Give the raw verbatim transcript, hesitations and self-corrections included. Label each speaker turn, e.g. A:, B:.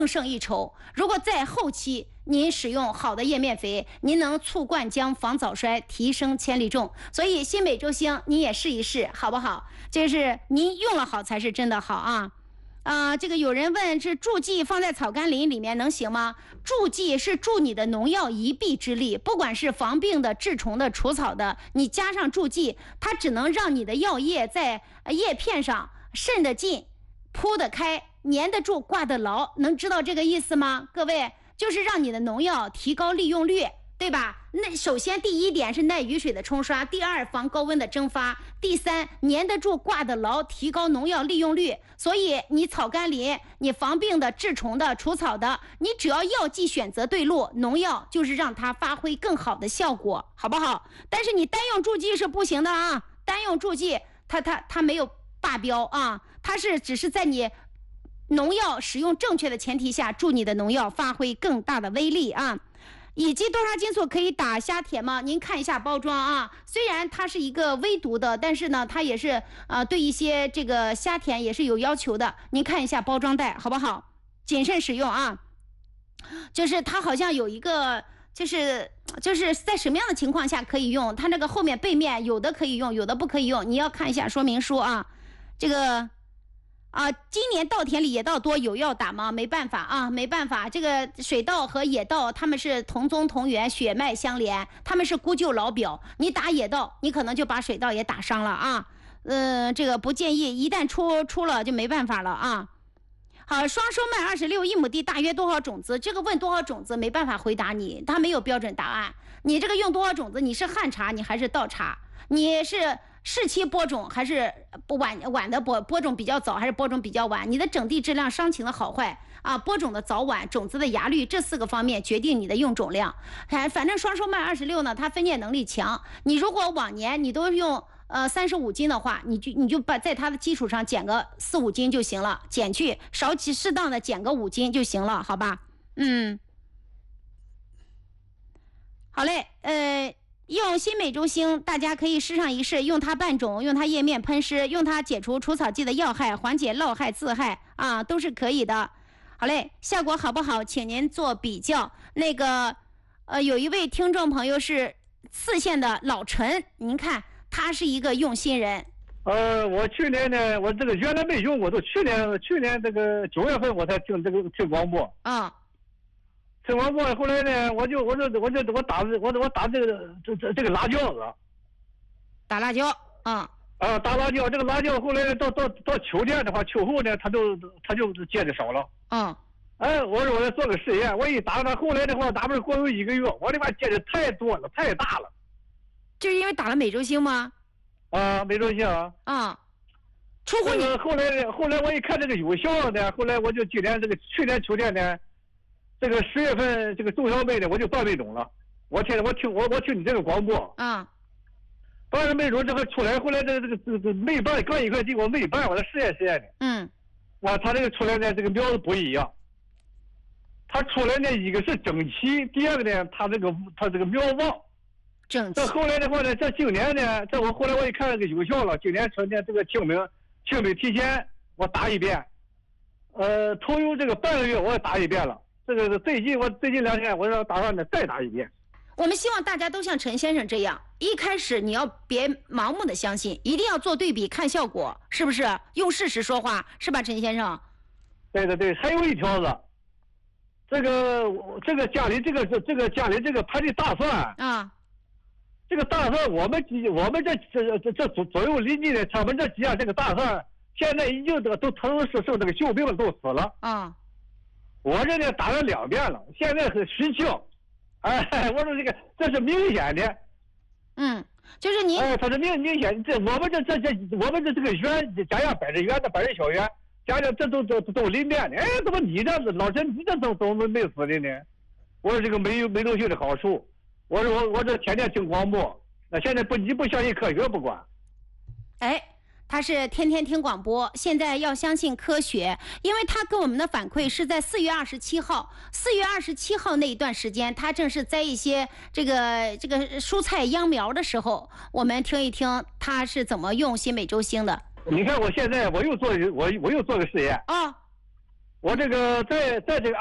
A: 更胜一筹。如果在后期您使用好的叶面肥，您能促灌浆、防早衰、提升千里重。所以新美洲星你也试一试，好不好？就是您用了好才是真的好啊。啊、呃，这个有人问是助剂放在草甘膦里面能行吗？助剂是助你的农药一臂之力，不管是防病的、治虫的、除草的，你加上助剂，它只能让你的药液在叶片上渗得进、铺得开、粘得住、挂得牢，能知道这个意思吗？各位，就是让你的农药提高利用率，对吧？那首先第一点是耐雨水的冲刷，第二防高温的蒸发，第三粘得住挂得牢，提高农药利用率。所以你草甘膦，你防病的、治虫的、除草的，你只要药剂选择对路，农药就是让它发挥更好的效果，好不好？但是你单用助剂是不行的啊，单用助剂它它它没有罢标啊，它是只是在你农药使用正确的前提下，助你的农药发挥更大的威力啊。以及多杀金素可以打虾铁吗？您看一下包装啊，虽然它是一个微毒的，但是呢，它也是呃对一些这个虾田也是有要求的。您看一下包装袋好不好？谨慎使用啊。就是它好像有一个，就是就是在什么样的情况下可以用？它那个后面背面有的可以用，有的不可以用，你要看一下说明书啊。这个。啊，今年稻田里野稻多，有药打吗？没办法啊，没办法。这个水稻和野稻它们是同宗同源，血脉相连，它们是姑舅老表。你打野稻，你可能就把水稻也打伤了啊。嗯、呃，这个不建议，一旦出出了就没办法了啊。好，双收麦二十六一亩地大约多少种子？这个问多少种子没办法回答你，它没有标准答案。你这个用多少种子？你是旱茬，你还是稻茬？你是？适期播种还是不晚晚的播播种比较早还是播种比较晚？你的整地质量、伤情的好坏啊，播种的早晚、种子的芽率这四个方面决定你的用种量。反反正双收麦二十六呢，它分解能力强。你如果往年你都用呃三十五斤的话，你就你就把在它的基础上减个四五斤就行了，减去少起适当的减个五斤就行了，好吧？嗯，好嘞，呃。用新美洲星，大家可以试上一试，用它拌种，用它叶面喷湿，用它解除除草剂的药害，缓解涝害、自害啊，都是可以的。好嘞，效果好不好，请您做比较。那个，呃，有一位听众朋友是泗县的老陈，您看他是一个用心人。
B: 呃，我去年呢，我这个原来没用过，都去年去年这个九月份我才听这个听广播
A: 啊。
B: 听广播后来呢，我就我就我就我打我我打这个这这这个辣椒子，
A: 打辣椒啊
B: 啊打辣椒，这个辣椒后来到到到秋天的话，秋后呢，它就它就结的少了。
A: 嗯，
B: 哎，我说我要做个实验，我一打它，后来的话，打不是过有一个月，我的妈结的太多了，太大了。
A: 就是因为打了美洲星吗？
B: 啊，美洲星啊。
A: 啊，出乎你。
B: 后来后来我一看这个有效呢，后来我就今年这个去年秋天呢。这个十月份这个种小麦呢，我就半麦种了。我听我听我我听你这个广播
A: 啊，
B: 半了麦种这个出来，后来这个这个这个麦半刚一块地我麦半我来实验实验的。
A: 嗯，
B: 哇，他这个出来呢，这个苗子不一样。他出来呢，一个是整齐，第二个呢，他这个他这个苗旺。
A: 整齐。
B: 这后来的话呢，这今年呢，这我后来我一看这个有效了，今年春天这个清明清明提前我打一遍，呃，头有这个半个月我也打一遍了。这个最近我最近两天我要打算呢再打一遍。
A: 我们希望大家都像陈先生这样，一开始你要别盲目的相信，一定要做对比看效果，是不是？用事实说话，是吧，陈先生？
B: 对对对，还有一条子，这个这个家里这个这个家里这个盘的大蒜
A: 啊，
B: 这个大蒜我们我们这这这这左左右邻居的，他们这几样这个大蒜现在已经都都疼是受这个锈病了，都死了
A: 啊。
B: 我这呢打了两遍了，现在是实情，哎，我说这个这是明显的，
A: 嗯，就是你，
B: 哎，它是明明显，这我们这这这我们这这个园，家家百日园的百日小园，家家这都都都临边的，哎，怎么你这老陈你这怎怎么没死的呢？我说这个没有没东西的好处，我说我我这天天听广播，那现在不你不相信科学不管，
A: 哎。他是天天听广播，现在要相信科学，因为他给我们的反馈是在四月二十七号，四月二十七号那一段时间，他正是栽一些这个这个蔬菜秧苗的时候，我们听一听他是怎么用新美洲星的。
B: 你看我现在我又做我我又做个实验
A: 啊、哦，
B: 我这个在在这个